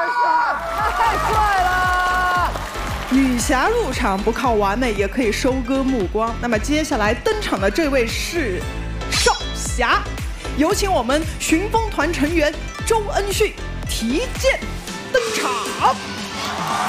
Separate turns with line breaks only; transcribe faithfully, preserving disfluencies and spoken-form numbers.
太帅了！
女侠入场不靠完美也可以收割目光。那么接下来登场的这位是少侠，有请我们寻风团成员周恩旭提剑登场。